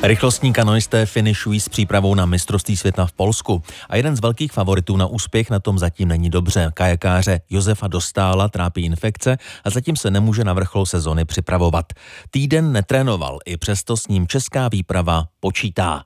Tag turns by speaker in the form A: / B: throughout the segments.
A: Rychlostní kanoisté finišují s přípravou na mistrovství světa v Polsku a jeden z velkých favoritů na úspěch na tom zatím není dobře. Kajakáře Josefa Dostála trápí infekce a zatím se nemůže na vrchol sezony připravovat. Týden netrénoval, i přesto s ním česká výprava počítá.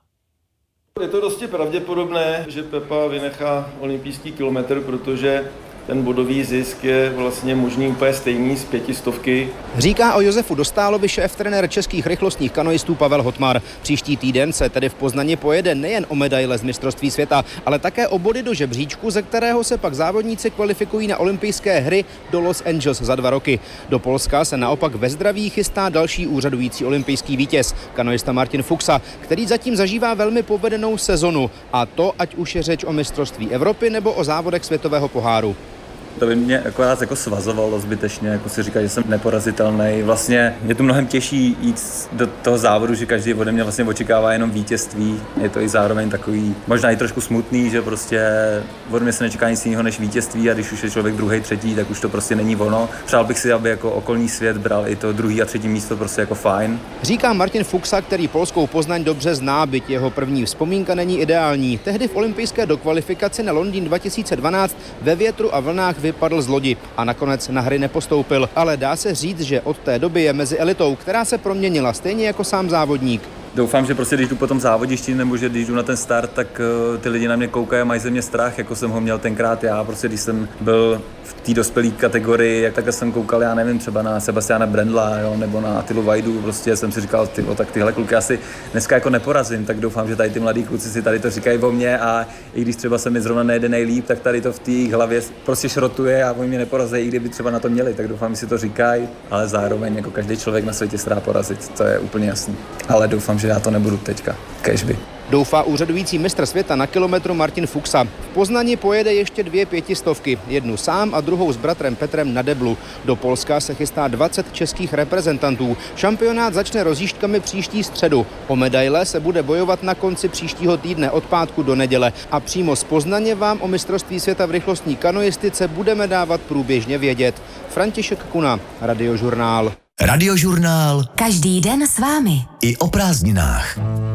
B: Je to dosti pravděpodobné, že Pepa vynechá olympijský kilometr, protože ten bodový zisk je vlastně možný úplně stejný z 500.
C: Říká o Josefu Dostálovi šéf-trenér českých rychlostních kanoistů Pavel Hotmar. Příští týden se tedy v Poznani pojede nejen o medaile z mistrovství světa, ale také o body do žebříčku, ze kterého se pak závodníci kvalifikují na olympijské hry do Los Angeles za 2 roky. Do Polska se naopak ve zdraví chystá další úřadující olympijský vítěz, kanoista Martin Fuxa, který zatím zažívá velmi povedenou sezonu, a to ať už je řeč o mistrovství Evropy nebo o závodech světového poháru.
D: To by mě akorát jako svazovalo zbytečně, jako si říká, že jsem neporazitelný. Vlastně je to mnohem těžší jít do toho závodu, že každý ode mě vlastně očekává jenom vítězství. Je to i zároveň takový, možná i trošku smutný, že prostě ode mě se nečeká nic jiného než vítězství, a když už je člověk druhý, třetí, tak už to prostě není ono. Přál bych si, aby jako okolní svět bral i to druhý a třetí místo prostě jako fajn.
C: Říká Martin Fuxa, který polskou Poznaň dobře zná, byť jeho první vzpomínka není ideální. Tehdy v olympijské dokvalifikaci na Londýn 2012 ve větru a vlnách vypadl z lodi a nakonec na hry nepostoupil, ale dá se říct, že od té doby je mezi elitou, která se proměnila stejně jako sám závodník.
D: Doufám, že prostě když jdu po tom závoděšti nebo že když jdu na ten start, tak ty lidi na mě koukají a mají ze mě strach, jako jsem ho měl tenkrát já. Prostě když jsem byl v té dospělé kategorii, jak takhle jsem koukal, já nevím, třeba na Sebastiana Brendla, jo, nebo na Attilu Vajdu, prostě jsem si říkal, tak tyhle kluky asi dneska jako neporazím, tak doufám, že tady ty mladí kluci si tady to říkají o mě, a i když třeba se mi zrovna nejde nejlíp, tak tady to v té hlavě prostě šrotuje a oni mě neporazí, i kdyby třeba na to měli, tak doufám, že si to říkají, ale zároveň jako každý člověk na světě se dá porazit, to je úplně jasný. Ale doufám, že já to nebudu teďka, kéžby.
C: Doufá úřadující mistr světa na kilometru Martin Fuxa. V Poznani pojede ještě 2 500, jednu sám a druhou s bratrem Petrem na deblu. Do Polska se chystá 20 českých reprezentantů. Šampionát začne rozjížďkami příští středu. O medaile se bude bojovat na konci příštího týdne od pátku do neděle. A přímo z Poznaně vám o mistrovství světa v rychlostní kanoistice budeme dávat průběžně vědět. František Kuna, Radiožurnál.
E: Radiožurnál.
F: Každý den s vámi.
E: I o prázdninách.